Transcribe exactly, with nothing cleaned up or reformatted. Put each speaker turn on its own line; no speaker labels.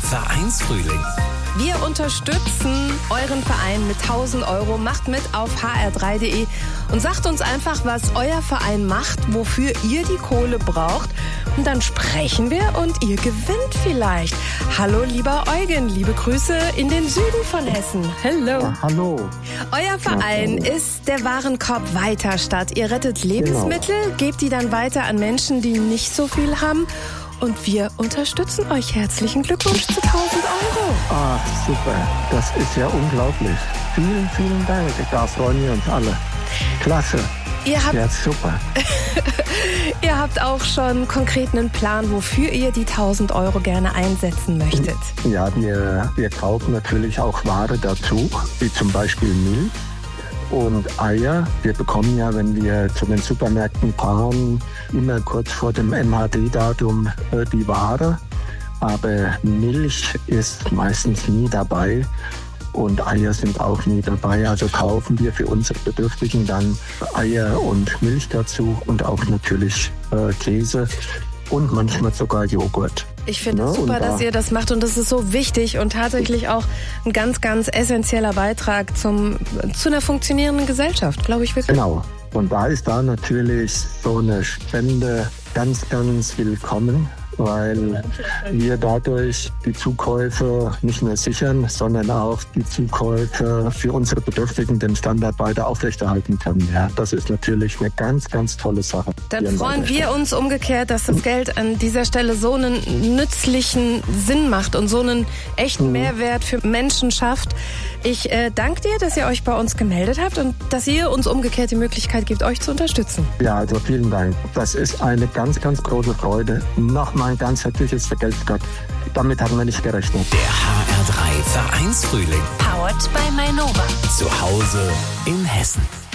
Vereinsfrühling.
Wir unterstützen euren Verein mit tausend Euro. Macht mit auf h r drei punkt d e und sagt uns einfach, was euer Verein macht, wofür ihr die Kohle braucht. Und dann sprechen wir und ihr gewinnt vielleicht. Hallo, lieber Eugen, liebe Grüße in den Süden von Hessen. Hallo.
Ja, hallo.
Euer Verein
Ja,
ist der Warenkorb Weiterstadt. Ihr rettet Lebensmittel, genau. Gebt die dann weiter an Menschen, die nicht so viel haben. Und wir unterstützen euch. Herzlichen Glückwunsch zu tausend Euro.
Ah, super. Das ist ja unglaublich. Vielen, vielen Dank. Da freuen wir uns alle. Klasse.
Ihr habt,
ja, super.
Ihr habt auch schon konkret einen Plan, wofür ihr die tausend Euro gerne einsetzen möchtet.
Ja, wir, wir kaufen natürlich auch Ware dazu, wie zum Beispiel Milch und Eier. Wir bekommen ja, wenn wir zu den Supermärkten fahren, immer kurz vor dem M H D-Datum äh, die Ware. Aber Milch ist meistens nie dabei. Und Eier sind auch nie dabei. Also kaufen wir für unsere Bedürftigen dann Eier und Milch dazu und auch natürlich äh, Käse und manchmal sogar Joghurt.
Ich finde es ja, super, da dass ihr das macht und das ist so wichtig und tatsächlich auch ein ganz, ganz essentieller Beitrag zum, zu einer funktionierenden Gesellschaft, glaube ich wirklich.
Genau. Und da ist da natürlich so eine Spende ganz, ganz willkommen, weil wir dadurch die Zukäufe nicht nur sichern, sondern auch die Zukäufe für unsere Bedürftigen den Standard weiter aufrechterhalten können. Ja, das ist natürlich eine ganz, ganz tolle Sache.
Dann freuen wir uns umgekehrt, dass das Geld an dieser Stelle so einen nützlichen Sinn macht und so einen echten Mehrwert für Menschen schafft. Ich äh, danke dir, dass ihr euch bei uns gemeldet habt und dass ihr uns umgekehrt die Möglichkeit gebt, euch zu unterstützen.
Ja, also vielen Dank. Das ist eine ganz, ganz große Freude. Nochmal ein ganz herzliches Vergelt's Gott. Damit haben wir nicht gerechnet.
Der H R drei Vereinsfrühling.
Powered by Mainova.
Zu Hause in Hessen.